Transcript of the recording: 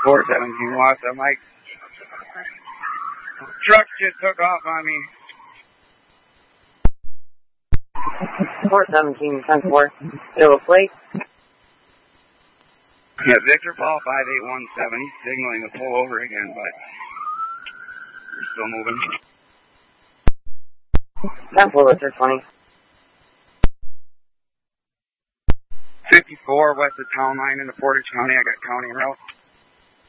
417 watts. I'm like, truck just took off on me. 417, 10-4. Yellow plate. Yeah, Victor Paul 5817. He's signaling to pull over again, but we're still moving. 10-4 with 20. 54 west of town line into Portage County. I got county route.